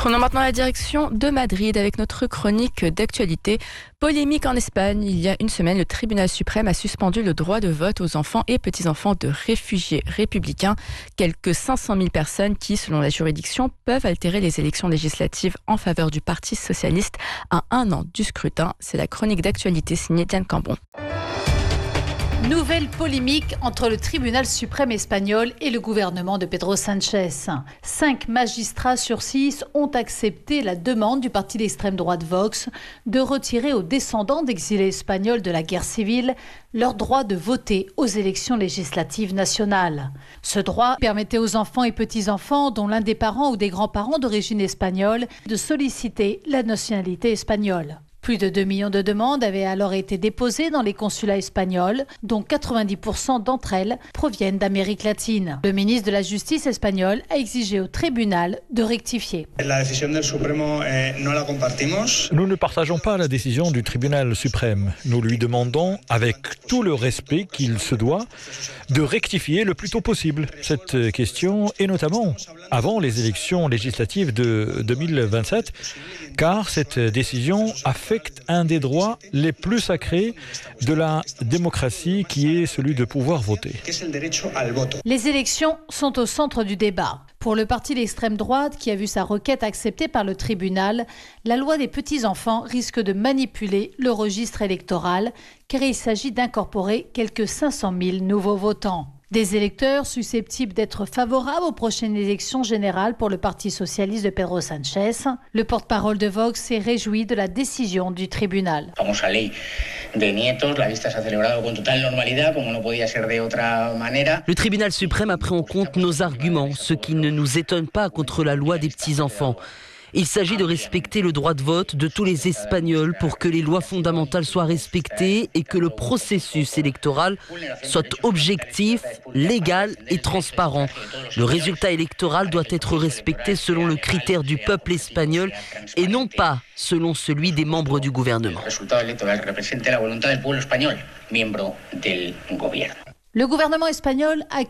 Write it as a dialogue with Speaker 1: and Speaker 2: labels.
Speaker 1: Prenons maintenant la direction de Madrid avec notre chronique d'actualité. Polémique en Espagne. Il y a une semaine, le tribunal suprême a suspendu le droit de vote aux enfants et petits-enfants de réfugiés républicains. Quelques 500 000 personnes qui, selon la juridiction, peuvent altérer les élections législatives en faveur du Parti socialiste à un an du scrutin. C'est la chronique d'actualité signée Diane Cambon.
Speaker 2: Nouvelle polémique entre le tribunal suprême espagnol et le gouvernement de Pedro Sánchez. 5 magistrats sur 6 ont accepté la demande du parti d'extrême droite Vox de retirer aux descendants d'exilés espagnols de la guerre civile leur droit de voter aux élections législatives nationales. Ce droit permettait aux enfants et petits-enfants dont l'un des parents ou des grands-parents d'origine espagnole de solliciter la nationalité espagnole. Plus de 2 millions de demandes avaient alors été déposées dans les consulats espagnols, dont 90% d'entre elles proviennent d'Amérique latine. Le ministre de la Justice espagnol a exigé au tribunal de rectifier.
Speaker 3: Nous ne partageons pas la décision du tribunal suprême. Nous lui demandons, avec tout le respect qu'il se doit, de rectifier le plus tôt possible cette question, et notamment avant les élections législatives de 2027, car cette décision affecte un des droits les plus sacrés de la démocratie, qui est celui de pouvoir voter.
Speaker 2: Les élections sont au centre du débat. Pour le parti d'extrême droite, qui a vu sa requête acceptée par le tribunal, la loi des petits-enfants risque de manipuler le registre électoral, car il s'agit d'incorporer quelques 500 000 nouveaux votants. Des électeurs susceptibles d'être favorables aux prochaines élections générales pour le Parti socialiste de Pedro Sánchez. Le porte-parole de Vox s'est réjoui de la décision du tribunal.
Speaker 4: Le tribunal suprême a pris en compte nos arguments, ce qui ne nous étonne pas contre la loi des petits-enfants. Il s'agit de respecter le droit de vote de tous les Espagnols pour que les lois fondamentales soient respectées et que le processus électoral soit objectif, légal et transparent. Le résultat électoral doit être respecté selon le critère du peuple espagnol et non pas selon celui des membres du gouvernement.
Speaker 2: Le gouvernement espagnol a